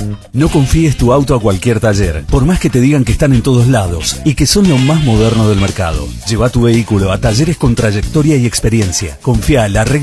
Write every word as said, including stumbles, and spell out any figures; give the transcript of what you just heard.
No confíes tu auto a cualquier taller, por más que te digan que están en todos lados y que son lo más moderno del mercado. Lleva tu vehículo a talleres con trayectoria y experiencia. Confía a la